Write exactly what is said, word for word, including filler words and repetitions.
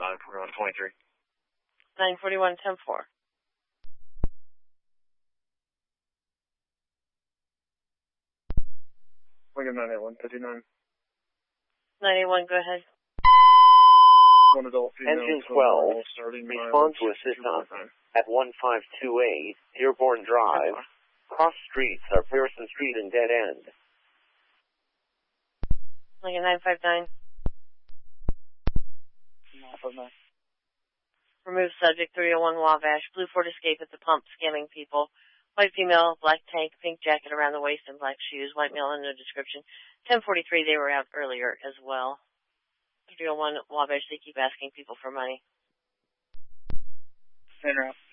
nine forty-one twenty-three. nine forty-one ten four. Lincoln nine eight one fifty-nine. nine eight one, go ahead. One adult female. Engine twelve, respond to assist us at one five two eight Dearborn Drive. Cross streets are Pearson Street and Dead End. Lincoln nine five nine. nine five nine. Remove subject three oh one Wabash. Blue Ford Escape at the pump, scamming people. White female, black tank, pink jacket around the waist, and black shoes. White male, no description. ten forty-three, they were out earlier as well. three oh one Wabash, they keep asking people for money. Interrupt.